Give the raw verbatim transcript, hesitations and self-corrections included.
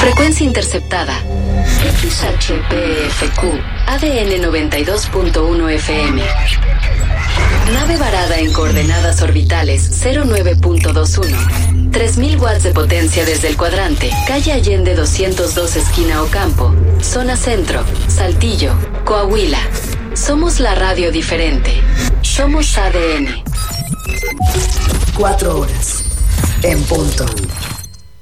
Frecuencia interceptada. X H P F Q, A D N noventa y dos punto uno F M. Nave varada en coordenadas orbitales cero nueve punto veintiuno. tres mil watts de potencia desde el cuadrante. Calle Allende doscientos dos, esquina Ocampo. Zona Centro, Saltillo, Coahuila. Somos la radio diferente. Somos A D N. Cuatro horas. En punto.